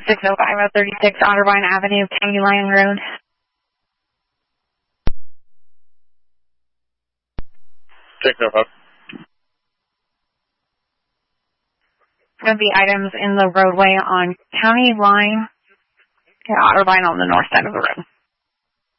605-36 Otterbein Avenue, County Line Road. Going to be items in the roadway on County Line, Otterbein on the north side of the road.